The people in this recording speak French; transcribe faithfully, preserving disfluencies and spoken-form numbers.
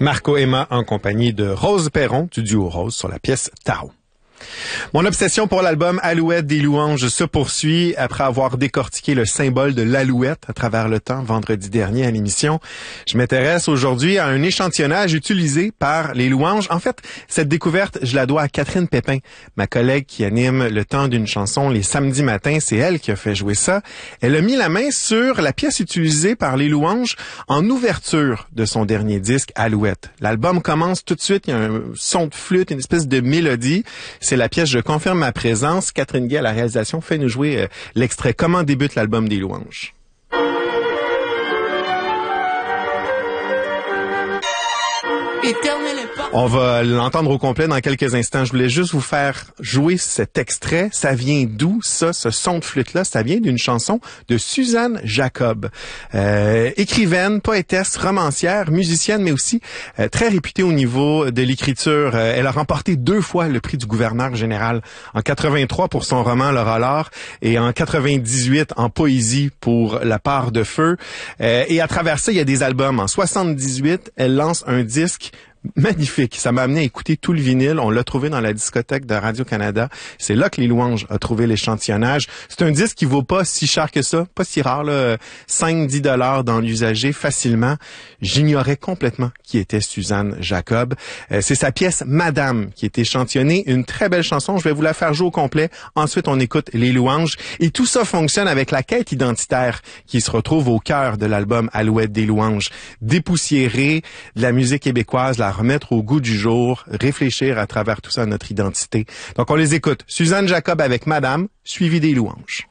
Marco Emma en compagnie de Rose Perron du duo Rose sur la pièce Tarot. Mon obsession pour l'album Alouette des louanges se poursuit après avoir décortiqué le symbole de l'alouette à travers le temps vendredi dernier à l'émission. Je m'intéresse aujourd'hui à un échantillonnage utilisé par les louanges. En fait, cette découverte, je la dois à Catherine Pépin, ma collègue qui anime le temps d'une chanson les samedis matins. C'est elle qui a fait jouer ça. Elle a mis la main sur la pièce utilisée par les louanges en ouverture de son dernier disque Alouette. L'album commence tout de suite, il y a un son de flûte, une espèce de mélodie. C'est la pièce « Je confirme ma présence ». Catherine Gay, à la réalisation, fait nous jouer euh, l'extrait « Comment débute l'album des louanges ». On va l'entendre au complet dans quelques instants. Je voulais juste vous faire jouer cet extrait. Ça vient d'où, ça, ce son de flûte-là? Ça vient d'une chanson de Suzanne Jacob. Euh, écrivaine, poétesse, romancière, musicienne, mais aussi euh, très réputée au niveau de l'écriture. Euh, elle a remporté deux fois le prix du gouverneur général. En quatre-vingt-trois pour son roman Laura Laure et en quatre-vingt-dix-huit en poésie pour La part de feu. Euh, et à travers ça, il y a des albums. En soixante-dix-huit, elle lance un disque magnifique. Ça m'a amené à écouter tout le vinyle. On l'a trouvé dans la discothèque de Radio-Canada. C'est là que les louanges a trouvé l'échantillonnage. C'est un disque qui vaut pas si cher que ça. Pas si rare, là. cinq à dix dollars dans l'usager facilement. J'ignorais complètement qui était Suzanne Jacob. Euh, c'est sa pièce Madame qui est échantillonnée. Une très belle chanson. Je vais vous la faire jouer au complet. Ensuite, on écoute les louanges. Et tout ça fonctionne avec la quête identitaire qui se retrouve au cœur de l'album Alouette des louanges. Dépoussiérer de la musique québécoise, la remettre au goût du jour, réfléchir à travers tout ça à notre identité. Donc, on les écoute. Suzanne Jacob avec Madame, suivi des louanges.